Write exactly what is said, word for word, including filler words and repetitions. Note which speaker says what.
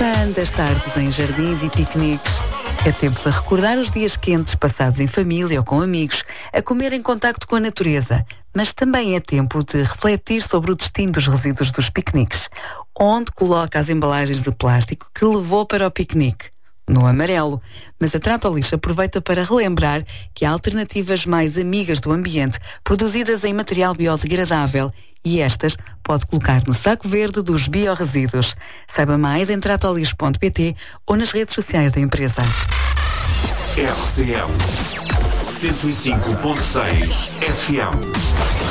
Speaker 1: fã das tardes em jardins e piqueniques. É tempo de recordar os dias quentes passados em família ou com amigos, a comer em contacto com a natureza. Mas também é tempo de refletir sobre o destino dos resíduos dos piqueniques. Onde coloca as embalagens de plástico que levou para o piquenique? No amarelo. Mas a Tratolis aproveita para relembrar que há alternativas mais amigas do ambiente, produzidas em material biodegradável, e estas pode colocar no saco verde dos biorresíduos. Saiba mais em tratolis ponto pt ou nas redes sociais da empresa.
Speaker 2: R C M cento e cinco ponto seis F M